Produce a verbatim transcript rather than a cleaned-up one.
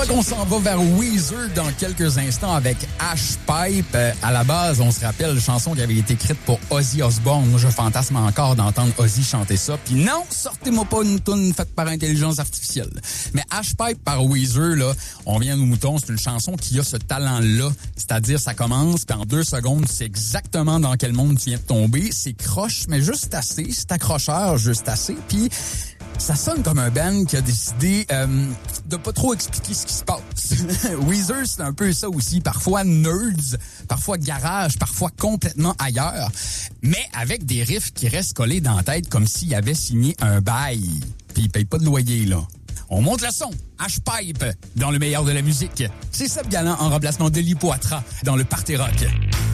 Rock, on s'en va vers Weezer dans quelques instants avec Ash Pipe. Euh, à la base, on se rappelle, chanson qui avait été écrite pour Ozzy Osbourne. Moi, je fantasme encore d'entendre Ozzy chanter ça. Puis non, sortez-moi pas une toune faite par intelligence artificielle. Mais Ash Pipe par Weezer, là, on vient aux moutons, c'est une chanson qui a ce talent-là. C'est-à-dire, ça commence, puis en deux secondes, c'est exactement dans quel monde tu viens de tomber. C'est croche, mais juste assez. C'est accrocheur, juste assez. Puis ça sonne comme un band qui a décidé euh, de pas trop expliquer ce qui se passe. Weezer, c'est un peu ça aussi. Parfois nerds, parfois garage, parfois complètement ailleurs. Mais avec des riffs qui restent collés dans la tête comme s'il avait signé un bail. Puis il paye pas de loyer, là. On monte le son. H-Pipe dans le meilleur de la musique. C'est Seb Galland en remplacement de Lee Poitras dans le Party Rock.